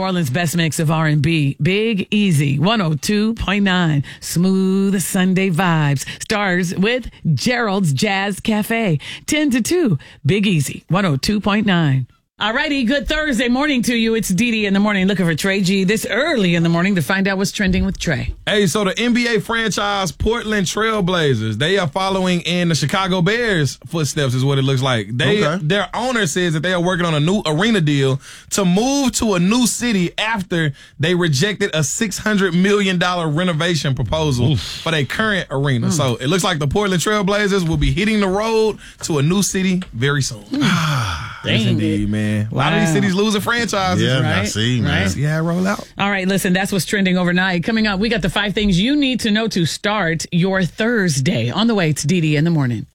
Orleans' best mix of R&B. Big Easy, 102.9. Smooth Sunday vibes. Stars with Gerald's Jazz Cafe. 10 to 2. Big Easy, 102.9. All righty, good Thursday morning to you. It's Dee Dee in the morning looking for Trey G this early in the morning to find out what's trending with Trey. Hey, so the NBA franchise Portland Trail Blazers, they are following in the Chicago Bears' footsteps is what it looks like. Their owner says that they are working on a new arena deal to move to a new city after they rejected a $600 million renovation proposal for their current arena. So it looks like the Portland Trail Blazers will be hitting the road to a new city very soon. Yes, indeed, man. A lot of these cities losing franchises. Yeah, right? I see, man. Right. Yeah, roll out. All right, listen, that's what's trending overnight. Coming up, we got the 5 things you need to know to start your Thursday. On the way, it's Dee Dee in the morning.